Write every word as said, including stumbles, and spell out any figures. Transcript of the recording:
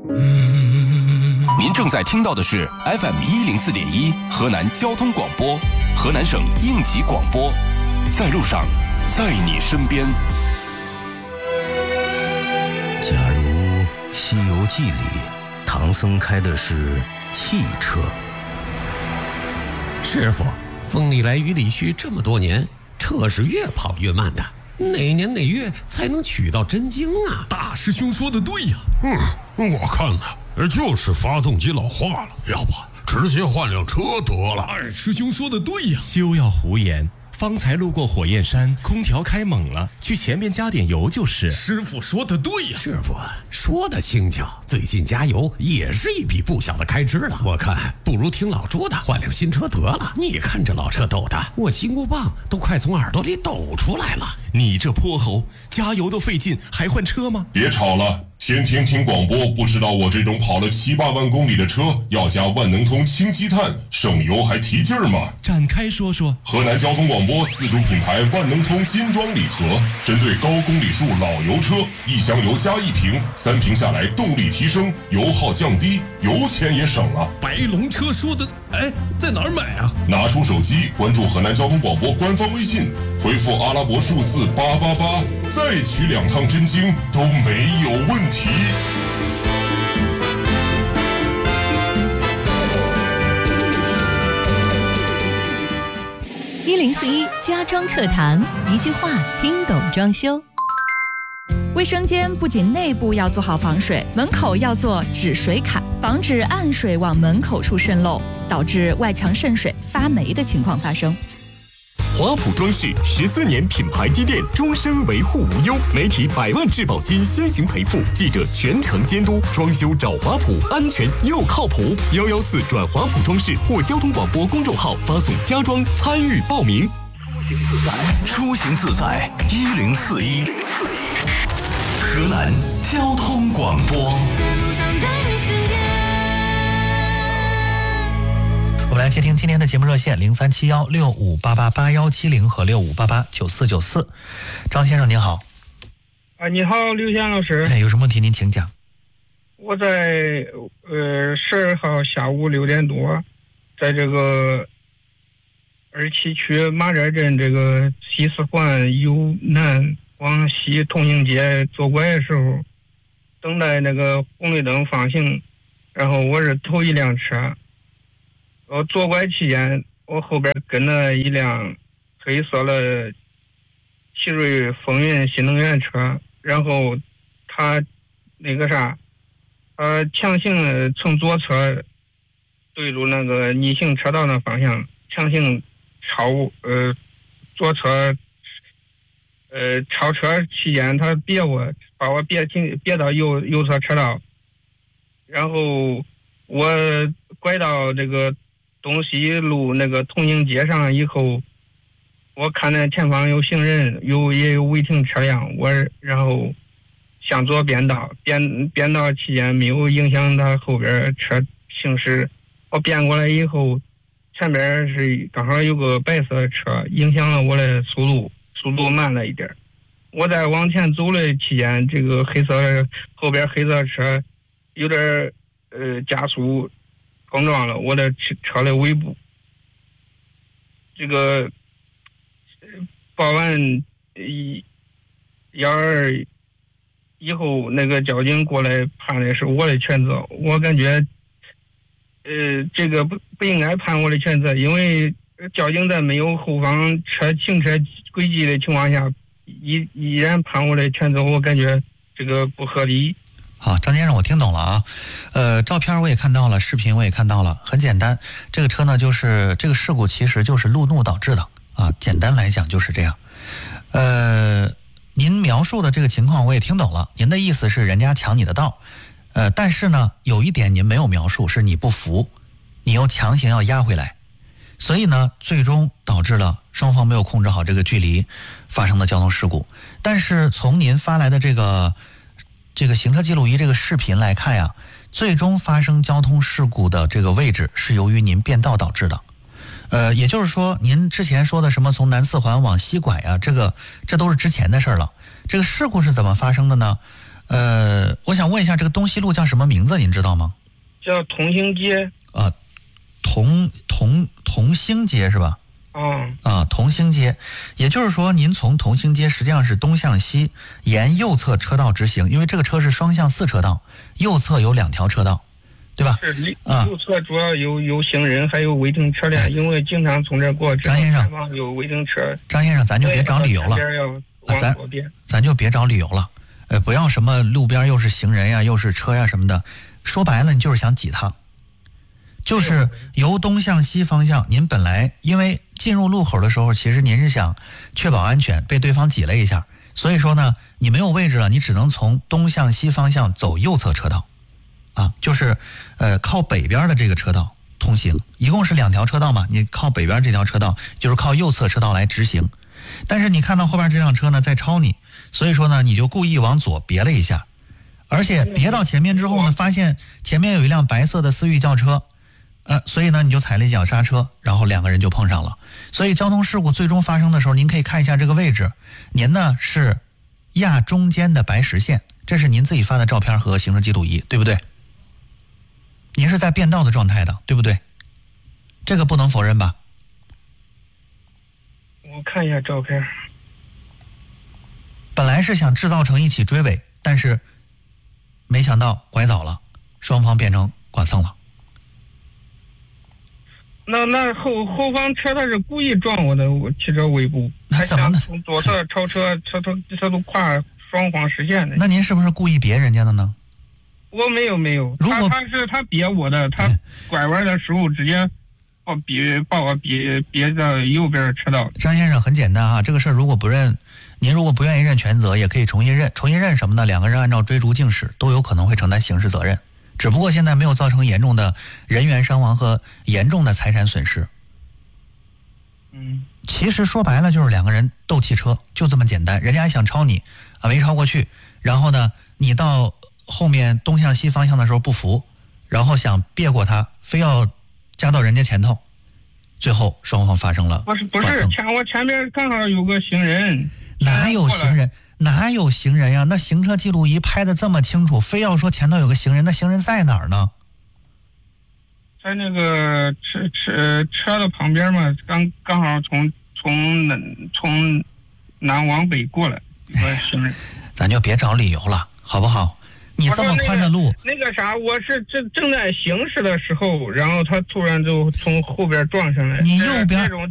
您正在听到的是 F M 一零四点一河南交通广播，河南省应急广播，在路上，在你身边。 假如《西游记》里唐僧开的是汽车， 师傅，风里来雨里去这么多年，车是越跑越慢的，哪年哪月才能取到真经啊？ 大师兄说的对呀、啊，嗯，我看呢、啊，就是发动机老化了，要不直接换辆车得了。二师兄说的对呀、啊， 休要胡言。方才路过火焰山，空调开猛了，去前面加点油就是。 师傅说的对呀、啊， 师傅说的轻巧，最近加油也是一笔不小的开支了。我看不如听老朱的，换辆新车得了。你看这老车抖的，我金箍棒都快从耳朵里抖出来了。 你这泼猴，加油都费劲，还换车吗？ 别吵了。天天听广播，不知道我这种跑了七八万公里的车要加万能通氢积碳，省油还提劲儿吗？ 展开说说。 河南交通广播自主品牌万能通金装礼盒，针对高公里数老油车，一箱油加一瓶，三瓶下来动力提升，油耗降低，油钱也省了。 白龙车说的，哎，在哪儿买啊？ 拿出手机，关注河南交通广播官方微信，回复阿拉伯数字八八八，再取两趟真经都没有问题。 一零四一家装课堂，一句话听懂装修。卫生间不仅内部要做好防水，门口要做止水坎，防止暗水往门口处渗漏，导致外墙渗水、发霉的情况发生。 华普装饰十四年品牌积淀，终身维护无忧，媒体百万质保金先行赔付，记者全程监督，装修找华普，安全又靠谱。幺幺四转华普装饰或交通广播公众号发送家装参与报名。 出行自在一零四一，河南交通广播。 我们来接听今天的节目热线零三七幺六五八八八幺七零和六五八八九四九四。张先生您好。 啊，你好，刘翔老师。 哎，有什么问题您请讲。 我在呃十二号下午六点多，在这个二七区马寨镇这个西四环由南往西通行街左拐的时候，等待那个红绿灯放行，然后我是头一辆车。我左拐期间，我后边跟了一辆黑色的奇瑞风云新能源车，然后他那个啥，呃，强行从左侧对住那个逆行车道的方向，强行超呃左侧呃超车期间，他别我把我别停别到右右侧车道，然后我拐到这个东西路那个通行街上以后，我看见前方有行人，有也有违停车辆，我然后向左变道，变变道期间没有影响他后边车行驶。我变过来以后，前边是刚好有个白色的车，影响了我的速度，速度慢了一点。我在往前走的期间，这个黑色的后边黑色车有点呃加速。碰撞了我的车的尾部，这个报完一幺二以后，那个交警过来判的是我的全责。我感觉，呃，这个不不应该判我的全责，因为交警在没有后方车行车轨迹的情况下，依依然判我的全责，我感觉这个不合理。 好，张先生，我听懂了啊，呃，照片我也看到了，视频我也看到了，很简单，这个车呢，就是这个事故其实就是路怒导致的啊，简单来讲就是这样。呃，您描述的这个情况我也听懂了，您的意思是人家抢你的道，呃，但是呢，有一点您没有描述，是你不服，你又强行要压回来，所以呢，最终导致了双方没有控制好这个距离，发生的交通事故。但是从您发来的这个。这个行车记录仪这个视频来看呀，最终发生交通事故的这个位置是由于您变道导致的，呃，也就是说，您之前说的什么从南四环往西拐呀，这个这都是之前的事儿了。这个事故是怎么发生的呢？ 呃，我想问一下，这个东西路叫什么名字？您知道吗？ 叫同兴街。 啊，同同同兴街是吧？ 啊啊，同兴街，也就是说，您从同兴街实际上是东向西，沿右侧车道直行，因为这个车是双向四车道，右侧有两条车道，对吧？ 是，啊，右侧主要有有行人，还有违停车辆，因为经常从这过。 张先生， 有违停车。 张先生，咱就别找理由了， 啊、 咱咱就别找理由了，呃，不要什么路边又是行人呀，又是车呀什么的，说白了，你就是想挤他。就是由东向西方向，您本来因为进入路口的时候，其实您是想确保安全，被对方挤了一下，所以说呢，你没有位置了，你只能从东向西方向走右侧车道，啊，就是呃靠北边的这个车道通行，一共是两条车道嘛，你靠北边这条车道就是靠右侧车道来直行，但是你看到后边这辆车呢在超你，所以说呢你就故意往左别了一下，而且别到前面之后呢，发现前面有一辆白色的思域轿车。呃，所以呢，你就踩了一脚刹车，然后两个人就碰上了。所以交通事故最终发生的时候，您可以看一下这个位置，您呢是压中间的白实线，这是您自己发的照片和行车记录仪，对不对？您是在变道的状态的，对不对？这个不能否认吧？ 我看一下照片。 本来是想制造成一起追尾，但是没想到拐早了，双方变成剐蹭了。 那那后后方车他是故意撞我的，我汽车尾部， 那怎么呢？ 从左侧超车，车头车头跨双黄实线的。 那您是不是故意别人家的呢？ 我没有没有， 如果他他是他别我的，他拐弯的时候直接把别把我别别到右边车道。 张先生很简单啊，这个事儿如果不认，您如果不愿意认全责，也可以重新认。重新认什么呢？两个人按照追逐竞驶，都有可能会承担刑事责任。只不过现在没有造成严重的人员伤亡和严重的财产损失。 嗯， 其实说白了就是两个人斗汽车，就这么简单。人家还想超你啊，没超过去，然后呢，你到后面东向西方向的时候不服，然后想别过他，非要加到人家前头，最后双方发生了不是不是前我前面刚好有个行人， 哪有行人？哪有行人呀？那行车记录仪拍的这么清楚，非要说前头有个行人，那行人在哪儿呢？ 在那个车车车的旁边嘛，刚刚好从从南从南往北过来有个行人。 咱就别找理由了，好不好？你这么宽的路， 那个、那个啥，我是正正在行驶的时候，然后他突然就从后边撞上来。 你右边这种